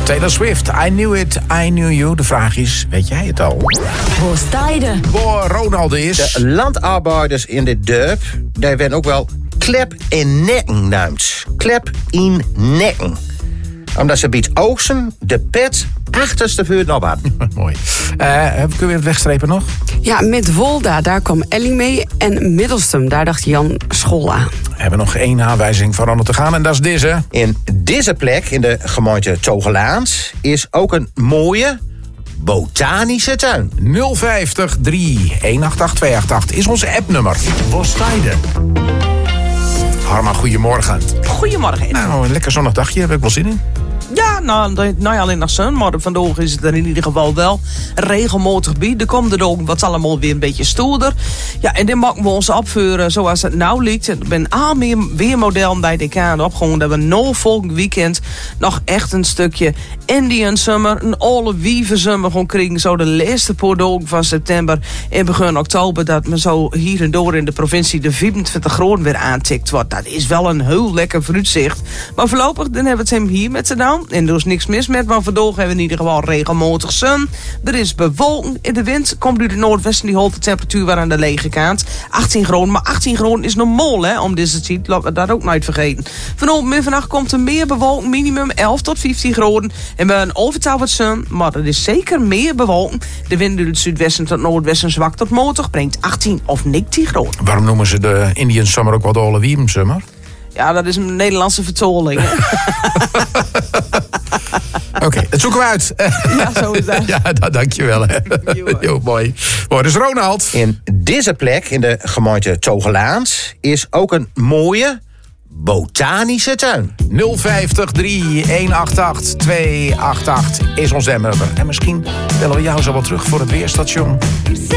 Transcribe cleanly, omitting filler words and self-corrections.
Taylor Swift, I Knew It, I Knew You. De vraag is, weet jij het al? Waar sta je? Waar Ronald is. De landarbeiders in de dorp, daar werden ook wel klep in nekken genoemd. Klep in nekken. Omdat ze bij oogsten de pet achterste vuur op hadden. Mooi. Kunnen we het wegstrepen nog? Ja, met Wolda, daar kwam Ellie mee. En Middelstum, daar dacht Jan School aan. We hebben nog 1 aanwijzing van Ronald te gaan en dat is deze. In deze plek, in de gemeente Togelaans, is ook een mooie botanische tuin. 050 3188288 288 is onze appnummer. Waar sta je? Harma, goedemorgen. Goedemorgen. Nou, een lekker zonnig dagje, heb ik wel zin in. Ja, nou alleen nog zon, maar vandaag is het er in ieder geval wel regelmatig bij. Er komt er ook wat allemaal weer een beetje stoerder. Ja, en dan maken we ons opvuren zoals het nou lijkt. Ik ben al meer weermodel bij de kade opgegaan dat we volgend weekend nog echt een stukje Indian Summer, een alle wieven summer gaan krijgen. Zo de laatste paar dagen van september en begin oktober dat me zo hier en door in de provincie de 25 graden weer aantikt wordt. Dat is wel een heel lekker vooruitzicht. Maar voorlopig dan hebben we het hem hier met z'n dan. En er is niks mis met, maar vandaag hebben we in ieder geval regelmatig zon. Er is bewolking. In de wind komt uit de noordwesten die holt de temperatuur weer aan de lege kant. 18 graden, maar 18 graden is normaal hè, om deze tijd. Laten we dat ook nooit vergeten. Vanavond en vannacht komt er meer bewolking, minimum 11 tot 15 graden. En we een overtal wat zon, maar er is zeker meer bewolking. De wind uit het zuidwesten tot noordwesten zwak tot matig brengt 18 of 19 graden. Waarom noemen ze de Indian Summer ook wel de Ole Wiem Summer? Ja, dat is een Nederlandse vertaling. Oké, dat zoeken we uit. Ja, zo is dat. Ja, dankjewel. Jo, mooi. Mooi, dus Ronald. In deze plek, in de gemeente Togelaans, is ook een mooie botanische tuin. 050 3188288 288 is ons nummer. En misschien bellen we jou zo wel terug voor het weerstation.